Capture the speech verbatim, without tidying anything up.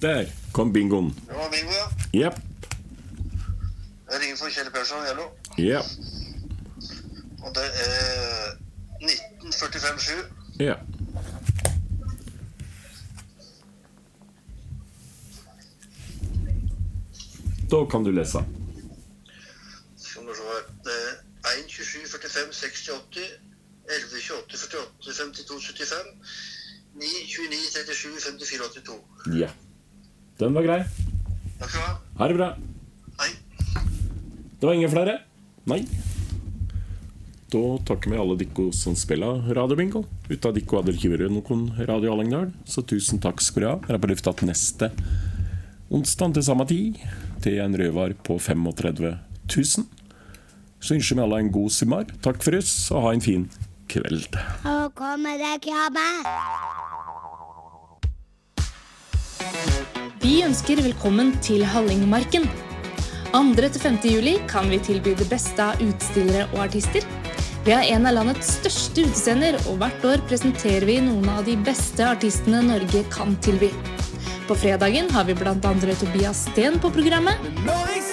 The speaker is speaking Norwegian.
Der kom bingoen. Det var bingo, ja. Jep. Jeg ringer for Kjell Persson, hello. Jep. Og det er nitten førtifem sju. Ja. Da kan du lese. Skal vi se her. Det er en tjuesju førtifem seksti åtti, elleve tjueåtte førtiåtte femtito syttifem, ni tjueni trettisju femtifire åttito. Ja. Den var grei. Takk skal du ha. Ha det bra. Hei. Det var ingen flere? Nei. Da takker vi alle dere som spiller radiobingo. Ut av dere hadde ikke vært noen radio i Hallingdal. Så tusen takk skal du ha. Jeg har på lufta til neste onsdag til samme tid, til en rødvar på tretifem tusen. Så ønsker vi alle en god sommer. Takk for oss, og ha en fin kveld. Og kommer det krabbe? Vi ønsker velkommen til Hallingmarken. andre til femte juli kan vi tilby det beste av utstillere og artister. Vi har en av landets største utescener, og hvert år presenterer vi noen av de beste artistene Norge kan tilby. På fredagen har vi blant andre Tobias Sten på programmet.